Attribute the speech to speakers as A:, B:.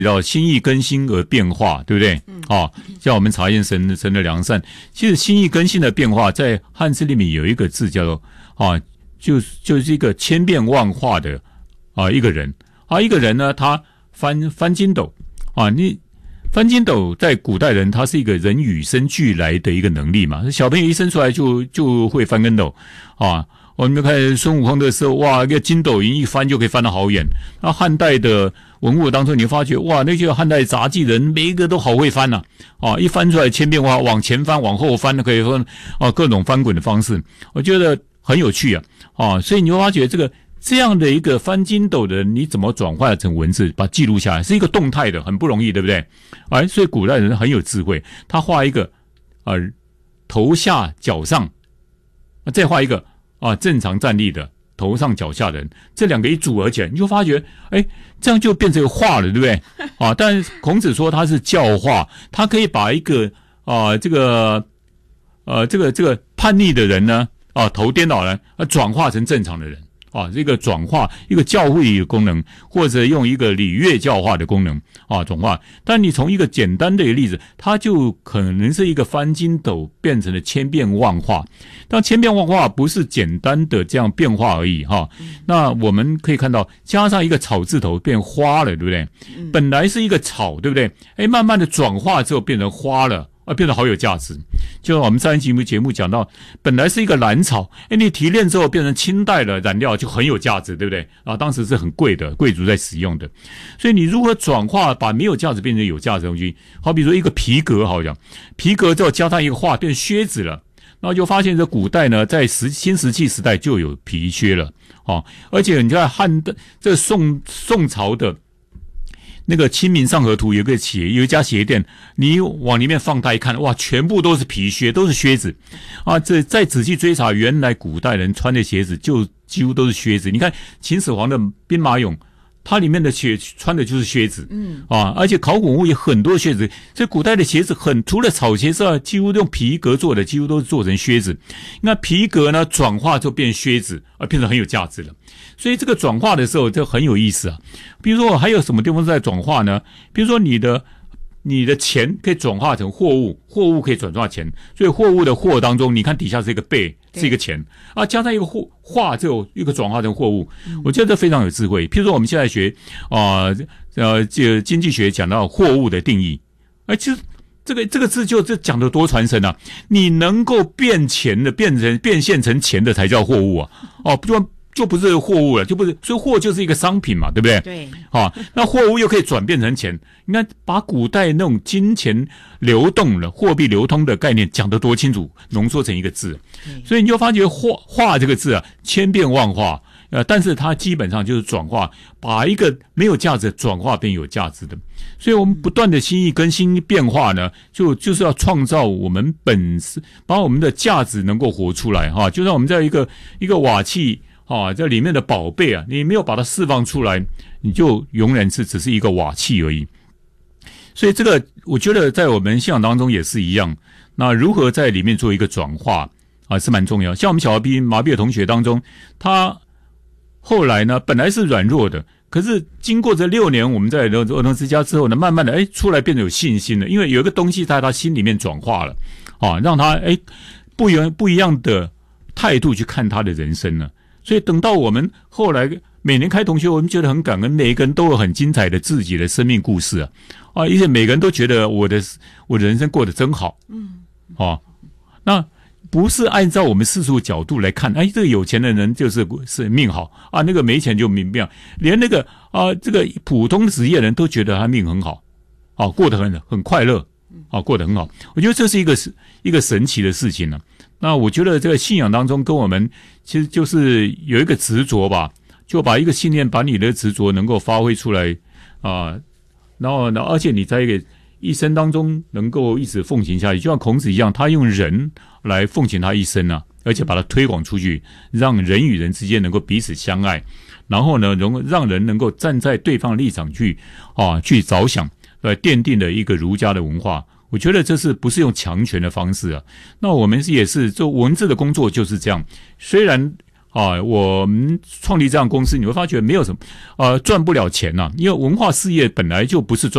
A: 到心意更新而变化，对不对？像我们查验神的良善，其实心意更新的变化，在汉字里面有一个字叫做就是一个千变万化的一个人一个人呢，他翻筋斗你翻筋斗在古代人，他是一个人与生俱来的一个能力嘛，小朋友一生出来就会翻跟斗我们看孙悟空的时候，哇，一个筋斗云一翻就可以翻得好远。那汉代的文物当中，你发觉哇，那些汉代杂技人每一个都好会翻一翻出来千变万化，往前翻、往后翻都可以翻各种翻滚的方式，我觉得很有趣所以你会发觉这样的一个翻筋斗的人，你怎么转化成文字，把它记录下来，是一个动态的，很不容易，对不对？所以古代人很有智慧，他画一个头下脚上，再画一个正常站立的头上脚下的人，这两个一组合起来，你就发觉这样就变成一个画了，对不对？但是孔子说他是教化，他可以把一个这个叛逆的人呢头颠倒了转化成正常的人这个转化一个教会的功能，或者用一个礼乐教化的功能转化。但你从一个简单的一个例子，它就可能是一个翻筋斗变成了千变万化。但千变万化不是简单的这样变化而已那我们可以看到，加上一个草字头变花了，对不对？本来是一个草，对不对？慢慢的转化之后变成花了。变得好有价值。就我们上一期节目讲到，本来是一个蓝草，你提炼之后变成清代的染料就很有价值，对不对？当时是很贵的，贵族在使用的。所以你如何转化，把没有价值变成有价值的东西？好比说一个皮革，好像皮革之后加上一个画变靴子了，然后就发现这古代呢，在新石器时代就有皮靴了而且你看这宋朝的那个《清明上河图》有一家鞋店，你往里面放大一看，哇，全部都是皮靴，都是靴子这再仔细追查，原来古代人穿的鞋子就几乎都是靴子。你看秦始皇的兵马俑，它里面的穿的就是靴子而且考古物也很多靴子，所以古代的鞋子除了草鞋之外，几乎用皮革做的，几乎都是做成靴子。那皮革呢，转化就变靴子，变成很有价值了。所以这个转化的时候就很有意思比如说还有什么地方是在转化呢？比如说你的钱可以转化成货物，货物可以转化钱，所以货物的货当中，你看底下是一个贝，是一个钱加上一个化就一个转化成货物，我觉得这非常有智慧。譬如说我们现在学经济学讲到货物的定义，其实这个字就讲得多传神你能够变钱的变现成钱的才叫货物就不是货物了，就不是，所以货就是一个商品嘛，对不对？
B: 对。
A: 那货物又可以转变成钱，你看把古代那种金钱流动的货币流通的概念讲得多清楚，浓缩成一个字，所以你就发觉化这个字千变万化，但是它基本上就是转化，把一个没有价值转化变有价值的。所以我们不断的心意更新变化呢，就是要创造我们把我们的价值能够活出来就像我们在一个瓦器这里面的宝贝你没有把它释放出来，你就永远只是一个瓦器而已。所以这个我觉得在我们信仰当中也是一样，那如何在里面做一个转化是蛮重要。像我们小麻痹的同学当中，他后来呢本来是软弱的，可是经过这6年我们在儿童之家之后呢，慢慢的出来变得有信心了，因为有一个东西在他心里面转化了让他不一样的态度去看他的人生了。所以等到我们后来每年开同学，我们觉得很感恩，每一个人都有很精彩的自己的生命故事而且每个人都觉得我的人生过得真好那不是按照我们世俗角度来看，这个有钱的人就是命好那个没钱就命不好，连那个这个普通职业人都觉得他命很好过得很快乐过得很好。我觉得这是一个神奇的事情那我觉得这个信仰当中跟我们其实就是有一个执着吧，就把一个信念，把你的执着能够发挥出来然后而且你在一生当中能够一直奉行下去，就像孔子一样，他用人来奉行他一生而且把它推广出去，让人与人之间能够彼此相爱，然后呢让人能够站在对方立场去着想，奠定了一个儒家的文化。我觉得这是不是用强权的方式那我们也是做文字的工作就是这样，虽然我们创立这样公司，你会发觉没有什么赚不了钱呐，因为文化事业本来就不是